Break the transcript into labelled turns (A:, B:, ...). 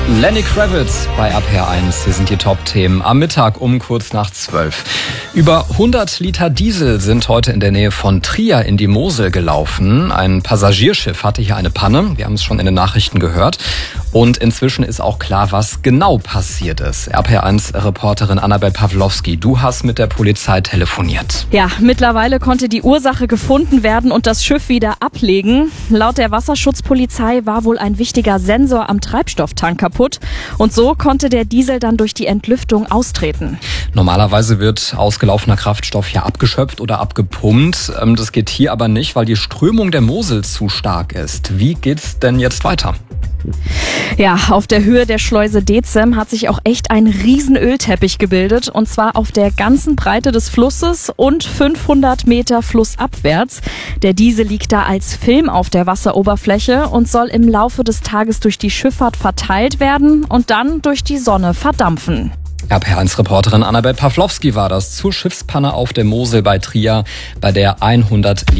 A: Lenny Kravitz bei RPR1. Hier sind die Top-Themen am Mittag um kurz nach 12. Über 100 Liter Diesel sind heute in der Nähe von Trier in die Mosel gelaufen. Ein Passagierschiff hatte hier eine Panne. Wir haben es schon in den Nachrichten gehört. Und inzwischen ist auch klar, was genau passiert ist. RPR1-Reporterin Annabel Pawlowski, du hast mit der Polizei telefoniert.
B: Ja, mittlerweile konnte die Ursache gefunden werden und das Schiff wieder ablegen. Laut der Wasserschutzpolizei war wohl ein wichtiger Sensor am Treibstofftank kaputt. Und so konnte der Diesel dann durch die Entlüftung austreten.
A: Normalerweise wird ausgelaufener Kraftstoff ja abgeschöpft oder abgepumpt. Das geht hier aber nicht, weil die Strömung der Mosel zu stark ist. Wie geht's denn jetzt weiter?
B: Ja, auf der Höhe der Schleuse Dezem hat sich auch echt ein riesen Ölteppich gebildet. Und zwar auf der ganzen Breite des Flusses und 500 Meter flussabwärts. Der Diesel liegt da als Film auf der Wasseroberfläche und soll im Laufe des Tages durch die Schifffahrt verteilt werden und dann durch die Sonne verdampfen.
A: RPR1-Reporterin Annabel Pawlowski war das zur Schiffspanne auf der Mosel bei Trier, bei der 100 Liter